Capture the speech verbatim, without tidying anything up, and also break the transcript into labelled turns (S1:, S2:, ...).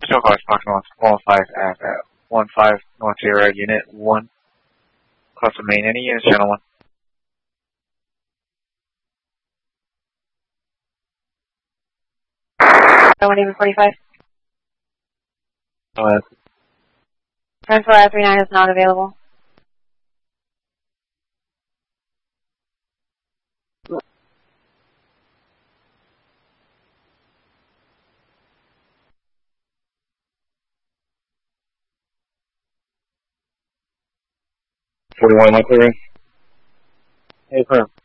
S1: still cars Foxtrot one five at one five North Sierra Unit one. Cross the main. Any units, channel one?
S2: one even forty-five.
S1: Go ahead.
S2: Transfer I three nine is not available.
S1: forty-one, am I clearing?
S3: Hey, firm.